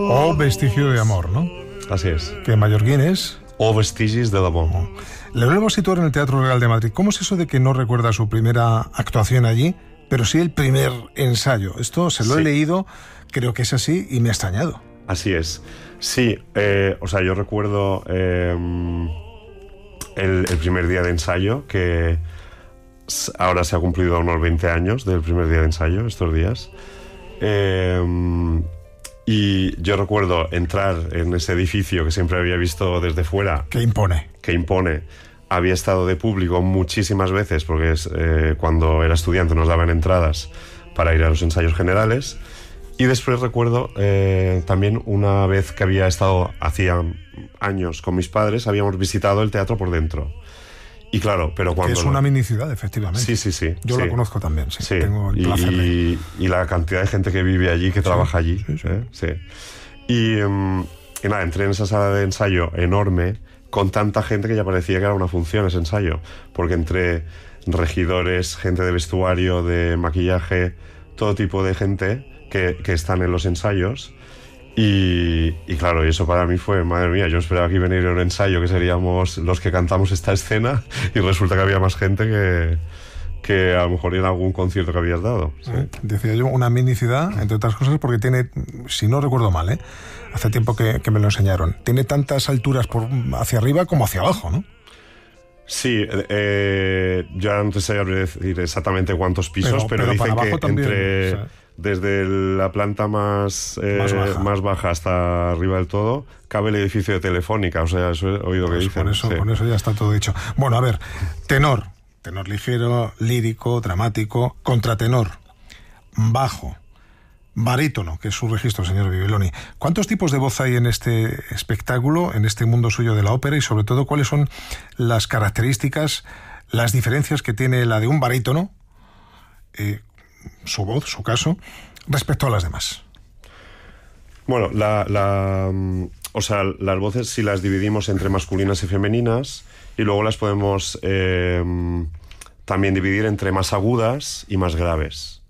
O Vestigio de amor, ¿no? Así es. Que en mallorquín es... O Vestigis de l'amor. Le volvemos a situar en el Teatro Real de Madrid. ¿Cómo es eso de que no recuerda su primera actuación allí, pero sí el primer ensayo? Esto se lo he leído, creo que es así, y me ha extrañado. Así es. Sí, o sea, yo recuerdo el primer día de ensayo, que ahora se ha cumplido unos 20 años del primer día de ensayo, estos días. Y yo recuerdo entrar en ese edificio que siempre había visto desde fuera. Que impone. Había estado de público muchísimas veces, porque cuando era estudiante nos daban entradas para ir a los ensayos generales. Y después recuerdo también una vez que había estado hacía años con mis padres, habíamos visitado el teatro por dentro. Y claro, pero cuando... Que es una mini ciudad, efectivamente. Sí. Yo la conozco también, sí. Tengo el placer y la cantidad de gente que vive allí, que trabaja allí. Sí. Y nada, entré en esa sala de ensayo enorme, con tanta gente que ya parecía que era una función ese ensayo. Porque entre regidores, gente de vestuario, de maquillaje, todo tipo de gente que están en los ensayos. Y claro, y eso para mí fue, madre mía, yo esperaba que iba a venir un ensayo que seríamos los que cantamos esta escena, y resulta que había más gente que a lo mejor en algún concierto que habías dado. ¿Sí? Decía yo, una mini ciudad, entre otras cosas, porque tiene, si no recuerdo mal, hace tiempo que me lo enseñaron, tiene tantas alturas hacia arriba como hacia abajo, ¿no? Sí, yo ahora no te sé decir exactamente cuántos pisos, pero dicen que también, desde la planta más baja hasta arriba del todo cabe el edificio de Telefónica, o sea, eso he oído que dicen. Con eso ya está todo dicho. Bueno, a ver, tenor ligero, lírico, dramático, contratenor, bajo, barítono, que es su registro, señor Bibiloni. ¿Cuántos tipos de voz hay en este espectáculo, en este mundo suyo de la ópera, y sobre todo cuáles son las características, las diferencias que tiene la de un barítono, su voz, su caso, respecto a las demás? Bueno, o sea, las voces, si las dividimos entre masculinas y femeninas, y luego las podemos también dividir entre más agudas y más graves.